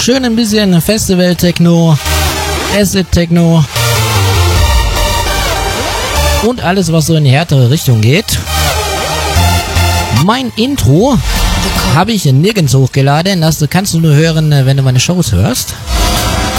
Schön ein bisschen Festival-Techno, Acid-Techno und alles, was so in die härtere Richtung geht. Mein Intro habe ich nirgends hochgeladen. Das kannst du nur hören, wenn du meine Shows hörst.